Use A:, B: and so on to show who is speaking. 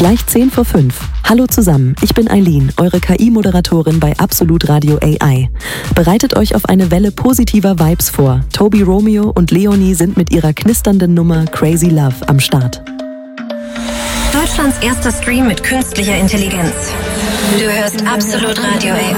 A: Gleich 10 vor 5. Hallo zusammen, ich bin Eileen, eure KI-Moderatorin bei Absolut Radio AI. Bereitet euch auf eine Welle positiver Vibes vor. Toby Romeo und Leonie sind mit ihrer knisternden Nummer Crazy Love am Start.
B: Deutschlands erster Stream mit künstlicher Intelligenz. Du hörst Absolut Radio AI.